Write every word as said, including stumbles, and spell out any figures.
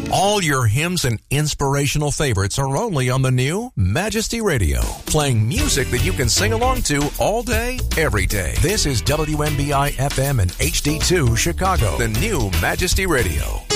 All your hymns and inspirational favorites are only on the new Majesty Radio, playing music that you can sing along to all day, every day. This is W M B I F M and H D two Chicago, the new Majesty Radio.